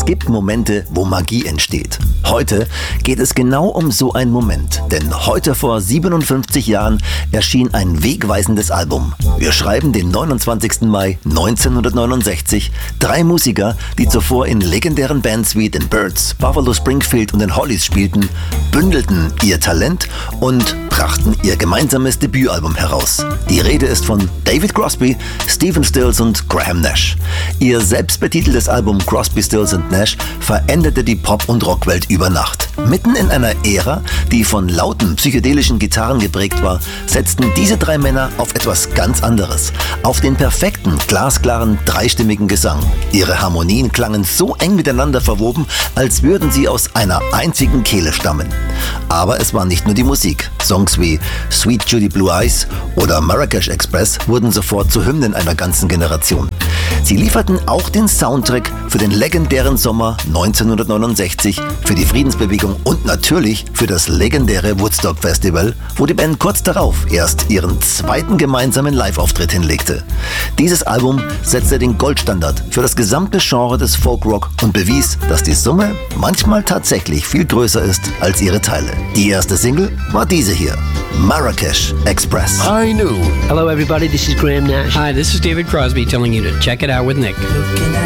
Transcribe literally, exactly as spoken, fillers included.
gibt Momente, wo Magie entsteht. Heute geht es genau um so einen Moment. Denn heute vor siebenundfünfzig Jahren erschien ein wegweisendes Album. Wir schreiben den neunundzwanzigsten Mai neunzehnhundertneunundsechzig. Drei Musiker, die zuvor in legendären Bands wie den Byrds, Buffalo Springfield und den Hollies spielten, bündelten ihr Talent und brachten ihr gemeinsames Debütalbum heraus. Die Rede ist von David Crosby, Stephen Stills und Graham Nash. Ihr selbstbetiteltes Album Crosby, Stills and Nash veränderte die Pop- und Rockwelt über Nacht. Mitten in einer Ära, die von lauten psychedelischen Gitarren geprägt war, setzten diese drei Männer auf etwas ganz anderes. Auf den perfekten, glasklaren, dreistimmigen Gesang. Ihre Harmonien klangen so eng miteinander verwoben, als würden sie aus einer einzigen Kehle stammen. Aber es war nicht nur die Musik. Songs wie Sweet Judy Blue Eyes oder Marrakesh Express wurden sofort zu Hymnen einer ganzen Generation. Sie lieferten auch den Soundtrack für den legendären Sommer neunzehnhundertneunundsechzig, für die Friedensbewegung und natürlich für das legendäre Woodstock Festival, wo die Band kurz darauf erst ihren zweiten gemeinsamen Live-Auftritt hinlegte. Dieses Album setzte den Goldstandard für das gesamte Genre des Folkrock und bewies, dass die Summe manchmal tatsächlich viel größer ist als ihre Teile. Die erste Single war diese hier, Marrakesh Express. High Noon. Hello everybody, this is Graham Nash. Hi, this is David Crosby telling you to check it out with Nick. Looking at